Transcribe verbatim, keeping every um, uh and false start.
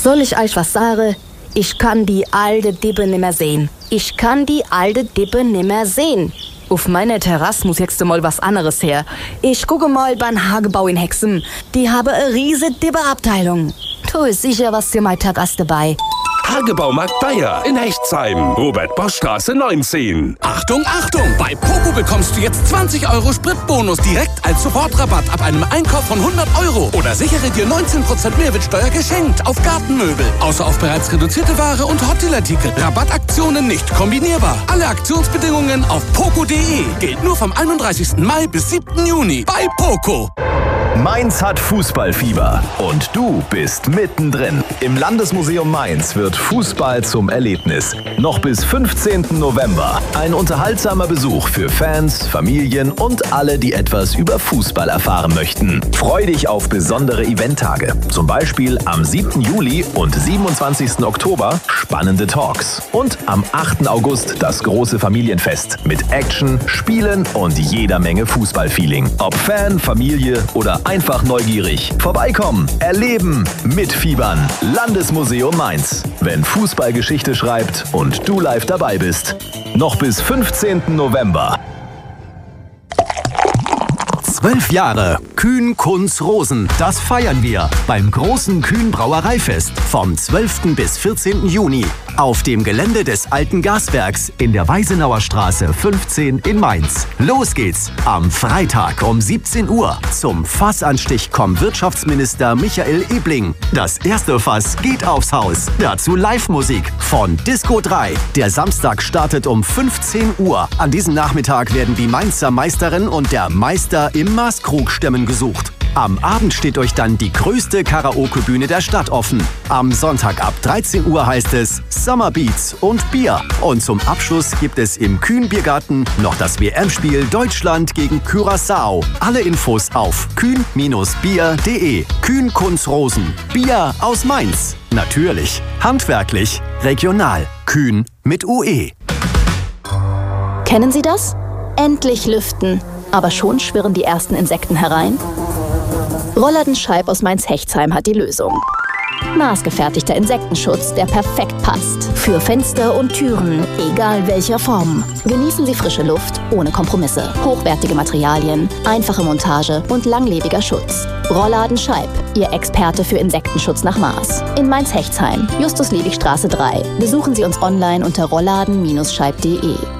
Soll ich euch was sagen? Ich kann die alte Dippe nimmer sehen. Ich kann die alte Dippe nimmer sehen. Auf meiner Terrasse muss jetzt mal was anderes her. Ich gucke mal beim Hagebau in Hexen. Die haben eine riesige Dippe-Abteilung. Du ist sicher was für meine Terrasse dabei. Hagebaumarkt Bayer in Hechtsheim. Robert-Bosch-Straße neunzehn. Achtung, Achtung! Bei Poco bekommst du jetzt zwanzig Euro Spritbonus direkt als Sofortrabatt ab einem Einkauf von hundert Euro. Oder sichere dir neunzehn Prozent Mehrwertsteuer geschenkt auf Gartenmöbel. Außer auf bereits reduzierte Ware und Hotelartikel. Rabattaktionen nicht kombinierbar. Alle Aktionsbedingungen auf poco punkt de. Gilt nur vom einunddreißigsten Mai bis siebten Juni bei Poco. Mainz hat Fußballfieber und du bist mittendrin. Im Landesmuseum Mainz wird Fußball zum Erlebnis. Noch bis fünfzehnten November. Ein unterhaltsamer Besuch für Fans, Familien und alle, die etwas über Fußball erfahren möchten. Freu dich auf besondere Eventtage. Zum Beispiel am siebten Juli und siebenundzwanzigsten Oktober spannende Talks. Und am achten August das große Familienfest mit Action, Spielen und jeder Menge Fußballfeeling. Ob Fan, Familie oder einfach neugierig. Vorbeikommen, erleben, mitfiebern. Landesmuseum Mainz. Wenn Fußball Geschichte schreibt und du live dabei bist. Noch bis fünfzehnten November. Zwölf Jahre Kühn Kunz Rosen. Das feiern wir beim großen Kühn Brauereifest vom zwölften bis vierzehnten Juni auf dem Gelände des alten Gaswerks in der Weisenauer Straße fünfzehn in Mainz. Los geht's am Freitag um siebzehn Uhr. Zum Fassanstich kommt Wirtschaftsminister Michael Ebling. Das erste Fass geht aufs Haus. Dazu Live-Musik von Disco drei. Der Samstag startet um fünfzehn Uhr. An diesem Nachmittag werden die Mainzer Meisterin und der Meister im Maßkrug stemmen gesucht. Am Abend steht euch dann die größte Karaoke-Bühne der Stadt offen. Am Sonntag ab dreizehn Uhr heißt es Summer Beats und Bier. Und zum Abschluss gibt es im Kühn Biergarten noch das W M-Spiel Deutschland gegen Curaçao. Alle Infos auf kühn Bier punkt de. Kühn Kunz Rosen. Bier aus Mainz. Natürlich, handwerklich, regional. Kühn mit U E. Kennen Sie das? Endlich lüften. Aber schon schwirren die ersten Insekten herein? Rollladen Scheib aus Mainz-Hechtsheim hat die Lösung. Maßgefertigter Insektenschutz, der perfekt passt. Für Fenster und Türen, egal welcher Form. Genießen Sie frische Luft ohne Kompromisse. Hochwertige Materialien, einfache Montage und langlebiger Schutz. Rollladen Scheib, Ihr Experte für Insektenschutz nach Maß. In Mainz-Hechtsheim, Justus-Liebig-Straße drei. Besuchen Sie uns online unter rollladen Scheib punkt de.